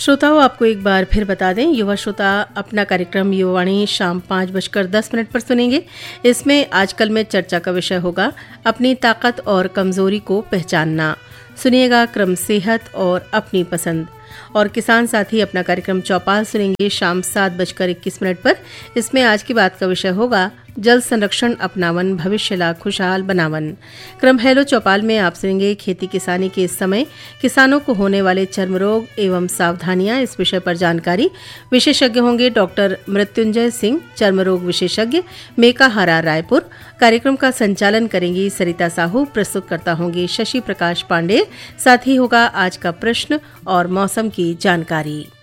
श्रोताओं, आपको एक बार फिर बता दें, युवा श्रोता अपना कार्यक्रम युवावाणी शाम 5:10 पर सुनेंगे। इसमें आजकल में चर्चा का विषय होगा अपनी ताकत और कमजोरी को पहचानना। सुनिएगा क्रम सेहत और अपनी पसंद। और किसान साथी अपना कार्यक्रम चौपाल सुनेंगे शाम 7:21 पर। इसमें आज की बात का विषय होगा जल संरक्षण अपनावन भविष्य ला खुशहाल बनावन। क्रम हेलो चौपाल में आप सुनेंगे खेती किसानी के इस समय किसानों को होने वाले चर्म रोग एवं सावधानियां, इस विषय पर जानकारी। विशेषज्ञ होंगे डॉक्टर मृत्युंजय सिंह, चर्म रोग विशेषज्ञ, मेकाहारा, रायपुर। कार्यक्रम का संचालन करेंगी सरिता साहू। प्रस्तुतकर्ता होंगे शशि प्रकाश पांडे। साथ ही होगा आज का प्रश्न और मौसम की जानकारी।